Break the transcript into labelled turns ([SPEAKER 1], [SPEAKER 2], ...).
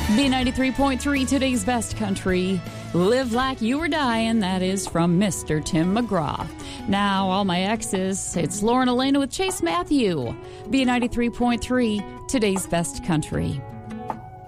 [SPEAKER 1] B93.3, today's best country. Live Like You Were Dying, that is from Mr. Tim McGraw. Now, all my exes, it's Lauren Elena with Chase Matthew. B93.3, today's best country.